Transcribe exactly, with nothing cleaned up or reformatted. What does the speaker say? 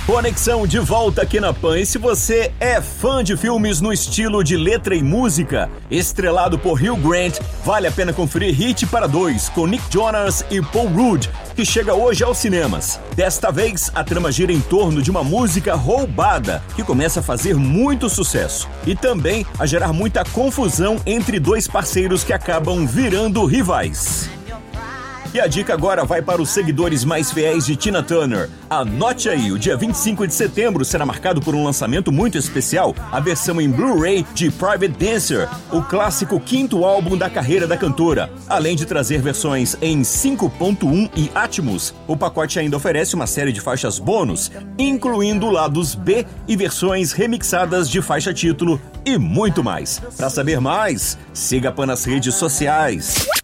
Conexão de volta aqui na Pan. E se você é fã de filmes no estilo de letra e música, estrelado por Hugh Grant, vale a pena conferir Hit para Dois, com Nick Jonas e Paul Rudd, que chega hoje aos cinemas. Desta vez, a trama gira em torno de uma música roubada, que começa a fazer muito sucesso. E também a gerar muita confusão entre dois parceiros que acabam virando rivais. E a dica agora vai para os seguidores mais fiéis de Tina Turner. Anote aí, o dia vinte e cinco de setembro será marcado por um lançamento muito especial, a versão em Blu-ray de Private Dancer, o clássico quinto álbum da carreira da cantora. Além de trazer versões em cinco ponto um e Atmos, o pacote ainda oferece uma série de faixas bônus, incluindo lados B e versões remixadas de faixa título e muito mais. Para saber mais, siga a Pan nas redes sociais.